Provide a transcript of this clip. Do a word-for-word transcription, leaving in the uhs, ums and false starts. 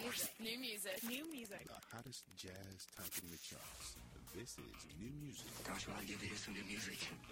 music. New music. New music. The hottest jazz topping the charts. This is new music. Don't you want to give you some new music?